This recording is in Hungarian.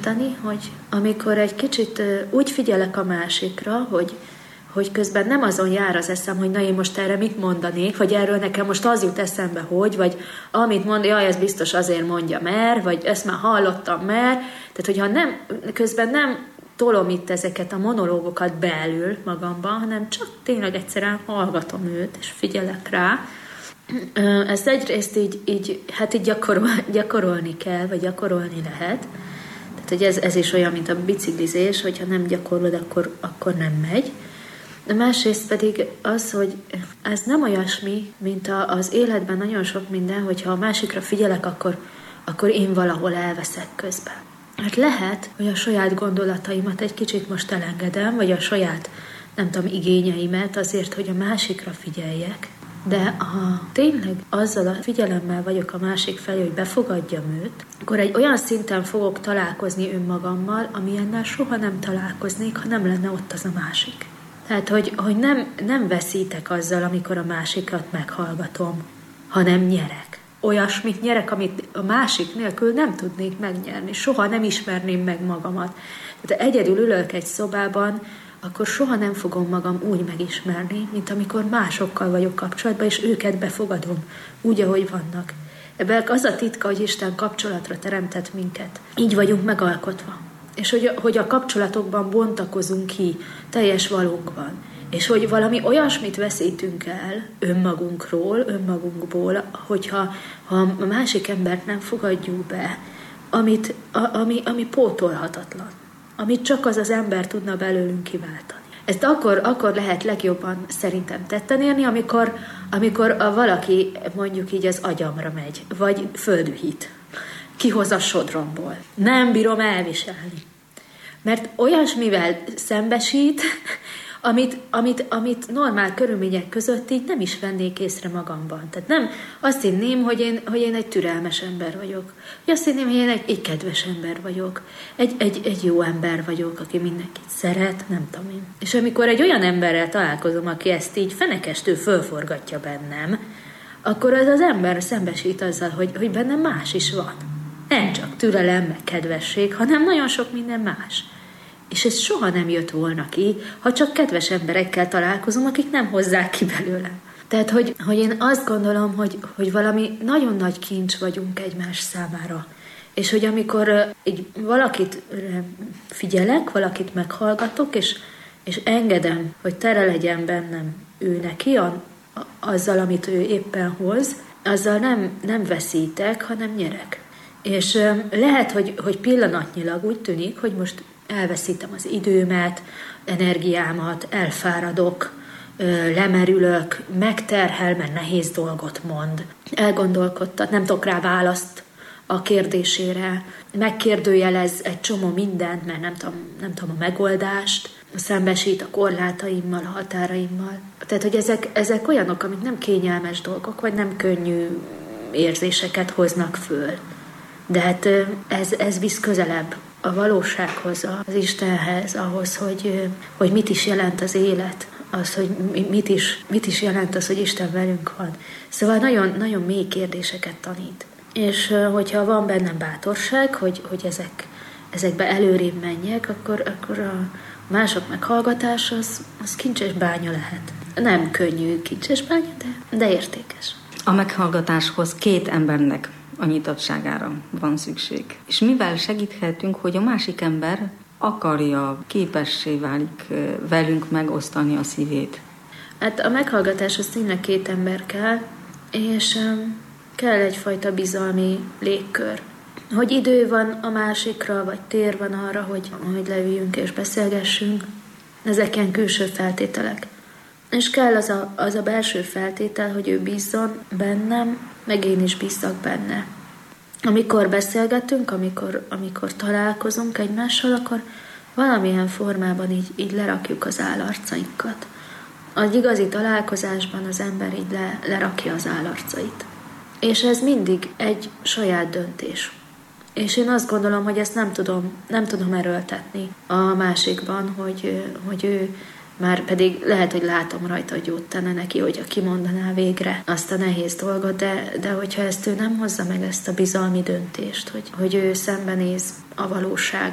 azonosítani, hogy amikor egy kicsit úgy figyelek a másikra, hogy közben nem azon jár az eszem, hogy na én most erre mit mondanék, vagy erről nekem most az jut eszembe, hogy, vagy amit mond, jaj, ez biztos azért mondja, vagy ezt már hallottam, tehát hogyha közben nem tolom itt ezeket a monológokat belül magamban, hanem csak tényleg egyszerűen hallgatom őt, és figyelek rá. Ezt egyrészt így gyakorolni kell, vagy gyakorolni lehet. Tehát, hogy ez is olyan, mint a biciklizés, hogyha nem gyakorlod, akkor nem megy. De másrészt pedig az, hogy ez nem olyasmi, mint az életben nagyon sok minden, hogyha a másikra figyelek, akkor én valahol elveszek közben. Hát lehet, hogy a saját gondolataimat egy kicsit most elengedem, vagy a saját, nem tudom, igényeimet azért, hogy a másikra figyeljek. De ha tényleg azzal a figyelemmel vagyok a másik felé, hogy befogadjam őt, akkor egy olyan szinten fogok találkozni önmagammal, amilyennel soha nem találkoznék, ha nem lenne ott az a másik. Tehát, hogy nem veszítek azzal, amikor a másikat meghallgatom, hanem nyerek. Olyasmit nyerek, amit a másik nélkül nem tudnék megnyerni. Soha nem ismerném meg magamat. Tehát ha egyedül ülök egy szobában, akkor soha nem fogom magam úgy megismerni, mint amikor másokkal vagyok kapcsolatban, és őket befogadom, úgy, ahogy vannak. Ebben az a titka, hogy Isten kapcsolatra teremtett minket. Így vagyunk megalkotva. És hogy a kapcsolatokban bontakozunk ki teljes valónkban. És hogy valami olyasmit veszítünk el önmagunkból, hogyha a másik embert nem fogadjuk be, ami pótolhatatlan. Amit csak az ember tudna belőlünk kiváltani. Ezt akkor lehet legjobban szerintem tetten érni, amikor valaki mondjuk így az agyamra megy, vagy földühít. Kihoz a sodromból. Nem bírom elviselni. Mert olyasmivel szembesít, amit normál körülmények között így nem is vennék észre magamban. Tehát nem azt hinném, hogy én egy türelmes ember vagyok. Azt hinném, hogy én egy kedves ember vagyok. Egy jó ember vagyok, aki mindenkit szeret, nem tudom én. És amikor egy olyan emberrel találkozom, aki ezt így fenekestől fölforgatja bennem, akkor az ember szembesít azzal, hogy bennem más is van. Nem csak türelem, meg kedvesség, hanem nagyon sok minden más. És ez soha nem jött volna ki, ha csak kedves emberekkel találkozom, akik nem hozzák ki belőlem. Tehát, hogy én azt gondolom, hogy valami nagyon nagy kincs vagyunk egymás számára. És hogy amikor valakit figyelek, valakit meghallgatok, és engedem, hogy tere legyen bennem ő neki, azzal, amit ő éppen hoz, azzal nem veszítek, hanem nyerek. És lehet, hogy pillanatnyilag úgy tűnik, hogy most elveszítem az időmet, energiámat, elfáradok, lemerülök, megterhel, mert nehéz dolgot mond. Elgondolkodtat, nem tudok rá választ a kérdésére, megkérdőjelez egy csomó mindent, mert nem tudom a megoldást, szembesít a korlátaimmal, a határaimmal. Tehát, hogy ezek olyanok, amik nem kényelmes dolgok, vagy nem könnyű érzéseket hoznak föl. De hát ez visz közelebb a valósághoz, az Istenhez, ahhoz, hogy mit is jelent az élet, az, hogy mit is jelent az, hogy Isten velünk van. Szóval nagyon, nagyon mély kérdéseket tanít. És hogyha van bennem bátorság, hogy ezekbe előrébb menjek, akkor a mások meghallgatása az kincses bánya lehet. Nem könnyű kincses bánya, de értékes. A meghallgatáshoz 2 embernek a nyitottságára van szükség. És mivel segíthetünk, hogy a másik ember akarja, képessé válik velünk megosztani a szívét? Hát a meghallgatáshoz tényleg 2 ember kell, és kell egyfajta bizalmi légkör. Hogy idő van a másikra, vagy tér van arra, hogy leüljünk és beszélgessünk, ezek ilyen külső feltételek. És kell az a belső feltétel, hogy ő bízzon bennem, meg én is bízzak benne. Amikor beszélgetünk, amikor találkozunk egymással, akkor valamilyen formában így lerakjuk az állarcainkat. Az igazi találkozásban az ember így lerakja az állarcait. És ez mindig egy saját döntés. És én azt gondolom, hogy ezt nem tudom erőltetni a másikban, hogy ő már pedig lehet, hogy látom rajta, hogy jót tenne neki, hogy kimondaná végre azt a nehéz dolgot, de hogyha ezt ő nem hozza meg, ezt a bizalmi döntést, hogy ő szembenéz a valóság